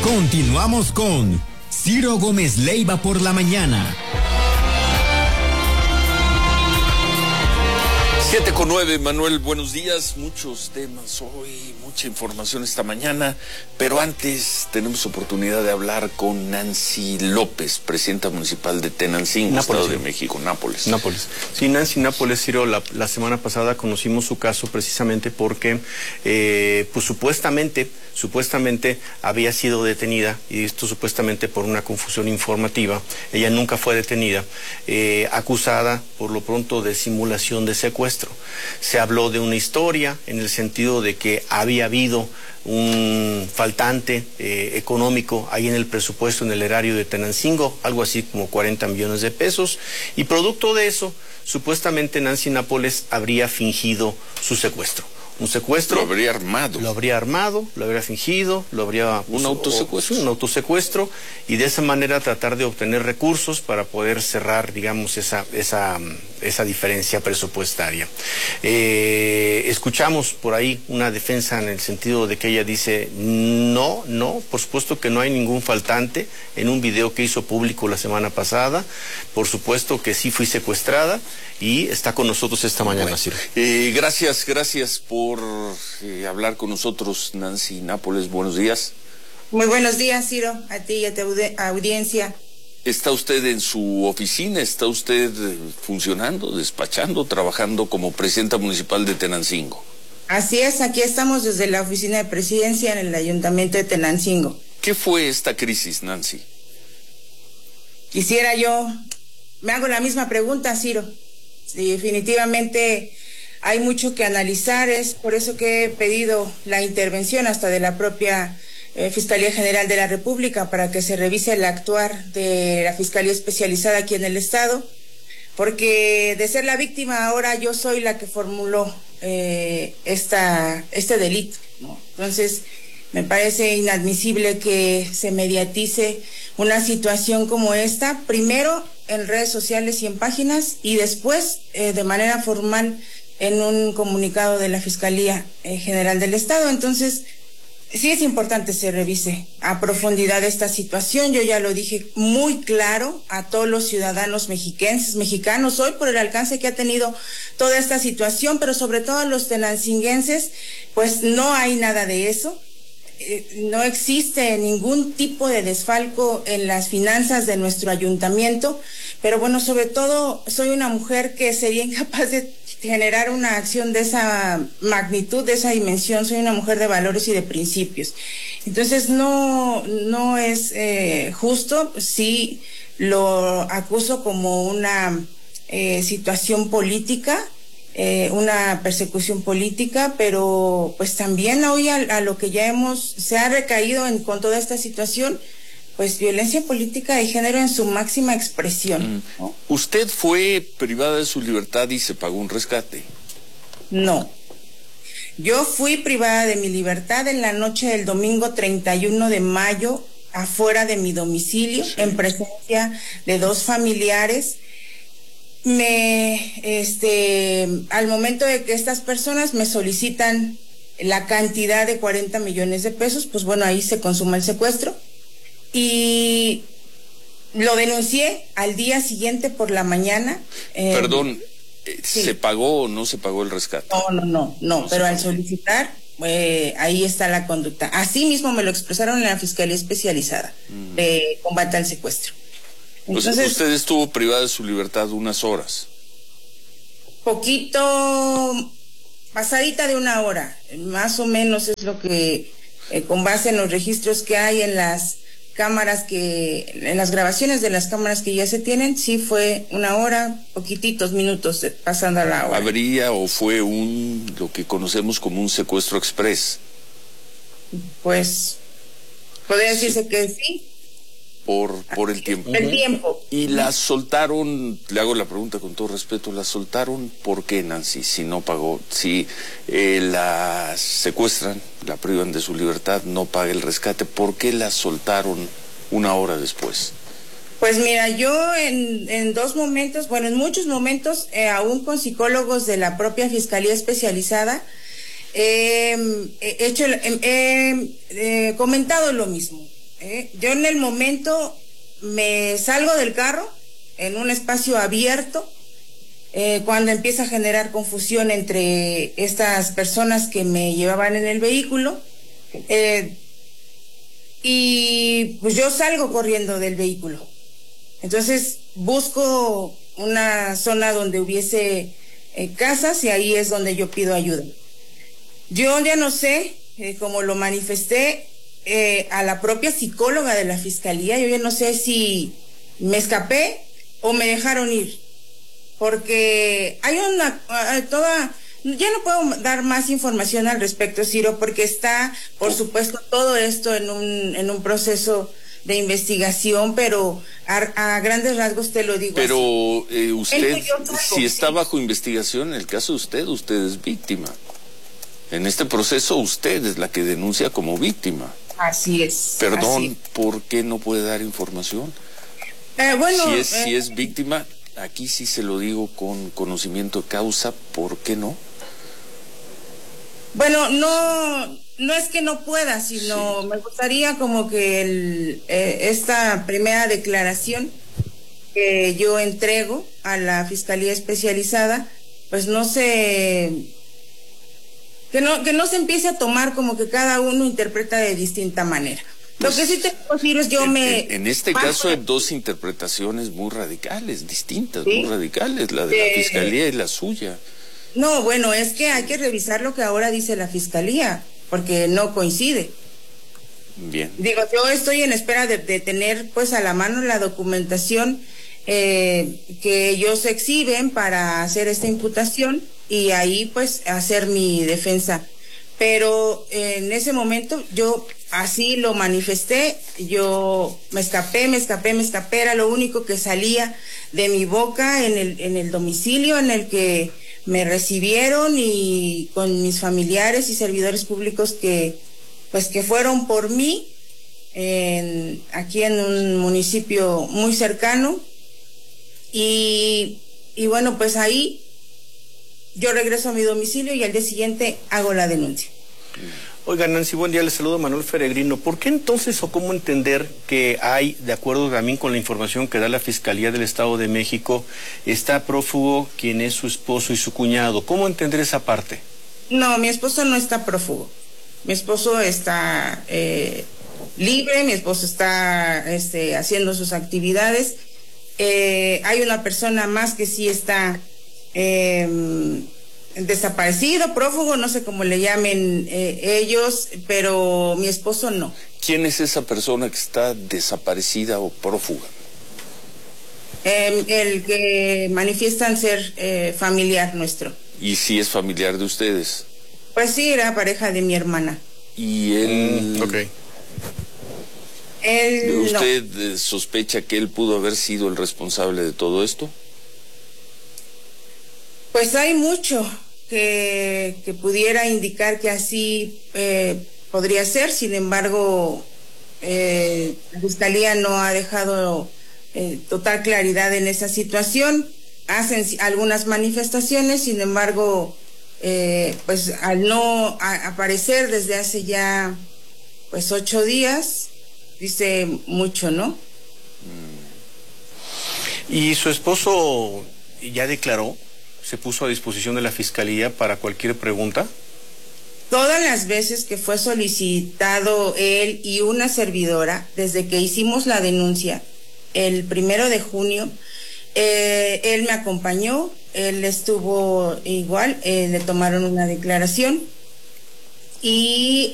Continuamos con Ciro Gómez Leiva por la mañana. 7:09, Manuel, buenos días. Muchos temas hoy, mucha información esta mañana, pero antes tenemos oportunidad de hablar con Nancy López, presidenta municipal de Tenancingo, Estado de México, Nápoles. Sí, Nancy Nápoles, Ciro, la semana pasada conocimos su caso precisamente porque, pues supuestamente había sido detenida, y esto supuestamente por una confusión informativa. Ella nunca fue detenida, acusada por lo pronto de simulación de secuestro. Se habló de una historia en el sentido de que había habido un faltante económico ahí en el presupuesto, en el erario de Tenancingo, algo así como 40 millones de pesos, y producto de eso, supuestamente Nancy Nápoles habría fingido su secuestro. Un secuestro. Lo habría armado. Lo habría fingido, lo habría... Un autosecuestro. Un autosecuestro, y de esa manera tratar de obtener recursos para poder cerrar, digamos, esa diferencia presupuestaria. Escuchamos por ahí una defensa en el sentido de que ella dice, no, por supuesto que no hay ningún faltante, en un video que hizo público la semana pasada, por supuesto que sí fui secuestrada, y está con nosotros esta mañana, Ciro. Gracias por hablar con nosotros, Nancy Nápoles. Buenos días. Muy buenos días, Ciro, a ti y a tu audiencia. ¿Está usted en su oficina? ¿Está usted funcionando, despachando, trabajando como presidenta municipal de Tenancingo? Así es, aquí estamos desde la oficina de presidencia en el ayuntamiento de Tenancingo. ¿Qué fue esta crisis, Nancy? Me hago la misma pregunta, Ciro. Sí, definitivamente hay mucho que analizar, es por eso que he pedido la intervención hasta de la propia Fiscalía General de la República para que se revise el actuar de la Fiscalía Especializada aquí en el Estado, porque de ser la víctima ahora yo soy la que formuló este delito, ¿no? Entonces me parece inadmisible que se mediatice una situación como esta, primero en redes sociales y en páginas, y después de manera formal en un comunicado de la Fiscalía General del Estado. Entonces, sí es importante se revise a profundidad esta situación. Yo ya lo dije muy claro a todos los ciudadanos mexicanos hoy por el alcance que ha tenido toda esta situación, pero sobre todo a los tenancinguenses, pues no hay nada de eso. No existe ningún tipo de desfalco en las finanzas de nuestro ayuntamiento, pero bueno, sobre todo soy una mujer que sería incapaz de generar una acción de esa magnitud, de esa dimensión. Soy una mujer de valores y de principios. Entonces no es justo. Sí lo acuso como una situación política, una persecución política, pero pues también hoy a lo que ya se ha recaído con toda esta situación, pues violencia política de género en su máxima expresión, ¿no? ¿Usted fue privada de su libertad y se pagó un rescate? No. Yo fui privada de mi libertad en la noche del domingo 31 de mayo, afuera de mi domicilio, sí, en presencia de dos familiares. Al momento de que estas personas me solicitan la cantidad de 40 millones de pesos, pues bueno, ahí se consuma el secuestro. Y lo denuncié al día siguiente por la mañana. Perdón, sí. ¿Se pagó o no se pagó el rescate? No, pero al solicitar, ahí está la conducta. Así mismo me lo expresaron en la Fiscalía Especializada de Combate al Secuestro. Entonces, pues usted estuvo privada de su libertad unas horas. Poquito, pasadita de una hora, más o menos es lo que, con base en los registros que hay en las cámaras en las grabaciones de las cámaras que ya se tienen, sí fue una hora, poquititos minutos pasando a la hora. ¿Habría o fue lo que conocemos como un secuestro express? Pues, podría decirse que sí. Por el tiempo. El tiempo. Y la soltaron, le hago la pregunta con todo respeto, ¿la soltaron por qué, Nancy? Si no pagó, si la secuestran, la privan de su libertad, no paga el rescate, ¿por qué la soltaron una hora después? Pues mira, yo en dos momentos, bueno, en muchos momentos, aún con psicólogos de la propia Fiscalía Especializada, he comentado lo mismo. Yo en el momento me salgo del carro en un espacio abierto, cuando empieza a generar confusión entre estas personas que me llevaban en el vehículo, y pues yo salgo corriendo del vehículo. Entonces busco una zona donde hubiese casas, y ahí es donde yo pido ayuda. Yo ya no sé, como lo manifesté a la propia psicóloga de la fiscalía, yo ya no sé si me escapé o me dejaron ir, porque hay ya no puedo dar más información al respecto, Ciro, porque está, por supuesto, todo esto en un proceso de investigación, pero a grandes rasgos te lo digo. Pero usted, si está sí, bajo investigación, en el caso de usted es víctima. En este proceso usted es la que denuncia como víctima. Así es. Perdón, así. ¿por qué no puede dar información? Bueno, si es víctima, aquí sí se lo digo con conocimiento de causa, ¿por qué no? Bueno, no es que no pueda, sino me gustaría como que esta primera declaración que yo entrego a la Fiscalía Especializada, pues que no se empiece a tomar como que cada uno interpreta de distinta manera. Lo que sí te puedo decir es en este caso hay dos interpretaciones muy radicales, distintas, ¿sí? Muy radicales, la de la Fiscalía y la suya. No, bueno, es que hay que revisar lo que ahora dice la Fiscalía, porque no coincide. Bien. Digo, yo estoy en espera de tener pues a la mano la documentación que ellos exhiben para hacer esta imputación, y ahí pues hacer mi defensa. Pero en ese momento yo así lo manifesté, yo me escapé, era lo único que salía de mi boca en el domicilio en el que me recibieron, y con mis familiares y servidores públicos que fueron por mí aquí en un municipio muy cercano, y bueno, pues ahí yo regreso a mi domicilio y al día siguiente hago la denuncia. Oiga, Nancy, buen día, le saludo Manuel Peregrino. ¿Por qué entonces o cómo entender que hay, de acuerdo también con la información que da la Fiscalía del Estado de México, está prófugo quien es su esposo y su cuñado? ¿Cómo entender esa parte? No, mi esposo no está prófugo. Mi esposo está libre, mi esposo está haciendo sus actividades. Hay una persona más que sí está desaparecido, prófugo, no sé cómo le llamen ellos, pero mi esposo no. ¿Quién es esa persona que está desaparecida o prófuga? El que manifiestan ser familiar nuestro. ¿Y si es familiar de ustedes? Pues sí, era pareja de mi hermana. ¿Y él? Ok. ¿Usted sospecha que él pudo haber sido el responsable de todo esto? Pues hay mucho que pudiera indicar que así podría ser. Sin embargo, la Fiscalía no ha dejado total claridad en esa situación. Hacen algunas manifestaciones, sin embargo, pues al no aparecer desde hace ya pues 8 días, dice mucho, ¿no? ¿Y su esposo ya declaró? ¿Se puso a disposición de la Fiscalía para cualquier pregunta? Todas las veces que fue solicitado él y una servidora, desde que hicimos la denuncia, el 1 de junio, él me acompañó, él estuvo igual, le tomaron una declaración, y